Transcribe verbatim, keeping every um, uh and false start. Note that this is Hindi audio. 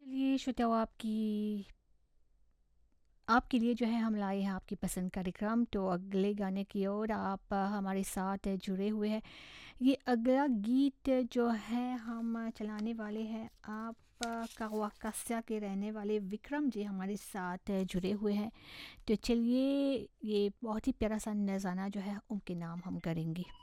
चलिए श्रोताओ, आपकी आपके लिए जो है हम लाए हैं आपकी पसंद कार्यक्रम। तो अगले गाने की ओर आप अ, हमारे साथ जुड़े हुए हैं। ये अगला गीत जो है हम चलाने वाले हैं, आप अ, कावाकास्या के रहने वाले विक्रम जी हमारे साथ जुड़े हुए हैं। तो चलिए, ये बहुत ही प्यारा सा नज़ाना जो है उनके नाम हम करेंगे।